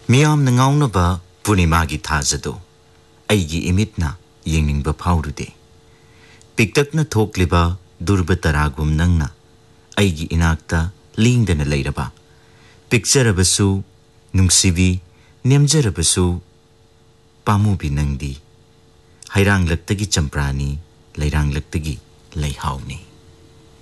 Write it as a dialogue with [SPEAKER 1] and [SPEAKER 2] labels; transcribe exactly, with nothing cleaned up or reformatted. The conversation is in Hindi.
[SPEAKER 1] मियाम नंगाउनबा पूर्णिमागी थाजदो अईगी इमितना येंगनिंगबा फाउरुदे पिक्तकना थोकलिबा दुर्बा तरागुम नंगना अईगी इनाक्ता लिंगदना लेरबा पिक्चरबसु नुंगसिबी नेमजरबसु पामुबी नंगदी हैरांगलक्तगी चंप्रानी लैरांगलक्तगी लैहावनी।